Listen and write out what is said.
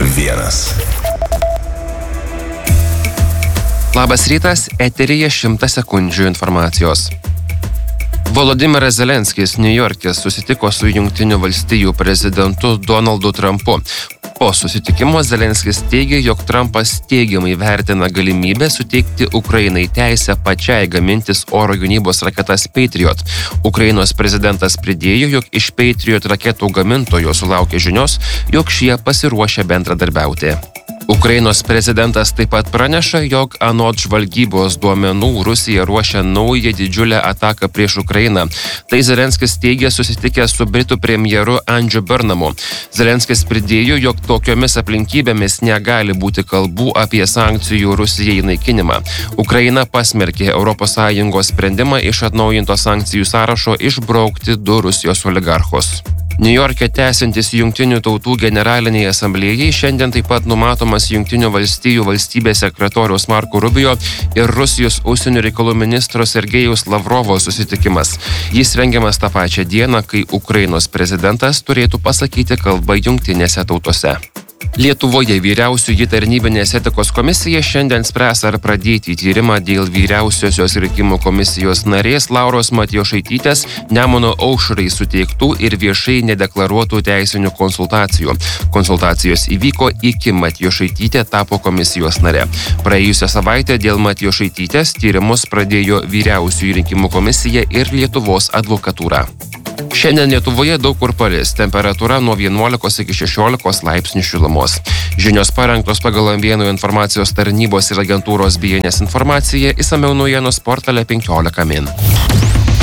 Labas rytas, eteryje 100 sekundžių informacijos. Volodymyras Zelenskis Niujorke susitiko su Jungtinių valstijų prezidentu Donaldu Trumpu. Po susitikimo Zelenskis teigė, jog Trumpas teigiamai vertina galimybę suteikti Ukrainai teisę pačiai gamintis oro gynybos raketas Patriot. Ukrainos prezidentas pridėjo, jog iš Patriot raketų gamintojo sulaukė žinios, jog šie pasiruošę bendradarbiauti. Ukrainos prezidentas taip pat praneša, jog anot žvalgybos duomenų Rusija ruošia naują didžiulę ataką prieš Ukrainą. Tai Zelenskis teigė susitikęs su Britų premjeru Andrew Burnhamu. Zelenskis pridėjo, jog tokiomis aplinkybėmis negali būti kalbų apie sankcijų Rusijai naikinimą. Ukraina pasmerkė ES sprendimą iš atnaujinto sankcijų sąrašo išbraukti 2 Rusijos oligarchus. Niujorke tęsiantis Jungtinių tautų generaliniai asamblėjai šiandien taip pat numatomas Jungtinių valstijų valstybės sekretoriaus Marco Rubio ir Rusijos užsienio reikalų ministro Sergejaus Lavrovo susitikimas. Jis rengiamas tą pačią dieną, kai Ukrainos prezidentas turėtų pasakyti kalbą Jungtinėse tautose. Lietuvoje vyriausioji tarnybinės etikos komisija šiandien spręs, ar pradėti tyrimą dėl vyriausiosios rinkimų komisijos narės Lauros Matjošaitytės Nemuno aušrai suteiktų ir viešai nedeklaruotų teisinių konsultacijų. Konsultacijos įvyko iki Matjošaitytė tapo komisijos nare. Praėjusią savaitę dėl Matjošaitytės tyrimus pradėjo vyriausioji rinkimų komisija ir Lietuvos advokatūra. Šiandien Lietuvoje daug kur palis, temperatūra nuo 11 iki 16 laipsnių šilumos. Žinios parengtos pagal Amvienų informacijos tarnybos ir agentūros BNS informaciją, išsamiau naujienos portale 15 min.